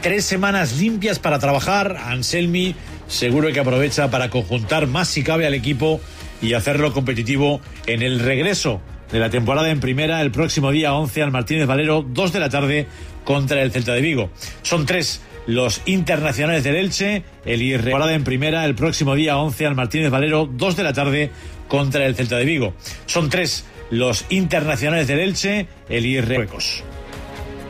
3 semanas limpias para trabajar. Anselmi seguro que aprovecha para conjuntar más si cabe al equipo y hacerlo competitivo en el regreso de la temporada en primera el próximo día 11 al Martínez Valero, 2 de la tarde contra el Celta de Vigo. Son 3 los internacionales del Elche, temporada en primera el próximo día 11 al Martínez Valero, 2 de la tarde contra el Celta de Vigo. Son 3 los internacionales del Elche, Marruecos.